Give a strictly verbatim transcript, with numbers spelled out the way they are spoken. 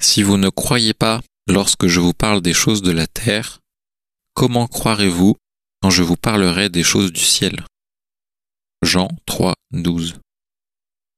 Si vous ne croyez pas lorsque je vous parle des choses de la terre, comment croirez-vous quand je vous parlerai des choses du ciel ? Jean trois, douze.